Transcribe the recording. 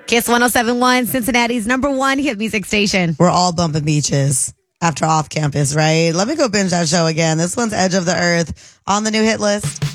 Kiss 107.1, Cincinnati's number one hit music station. We're all bumping beaches after Off Campus, right? Let me go binge that show again. This one's Edge of the Earth on the new hit list.